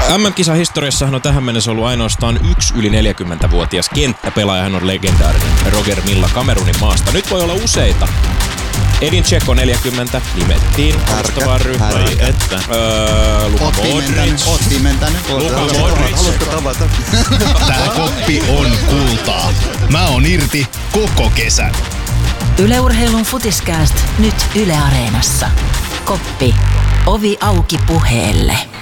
MM-kisahistoriassahan on tähän mennessä ollut ainoastaan yksi yli 40-vuotias kenttäpelaaja. Hän on legendaarinen Roger Milla Kamerunin maasta. Nyt voi olla useita. Edin Dzeko 40 nimettiin alustavaan ryhmään. Luka Modric. Luka Modric. Tää koppi on kultaa. Mä oon irti koko kesän. Yle Urheilun Futiskääst nyt Yle Areenassa. Koppi. Ovi auki puheelle.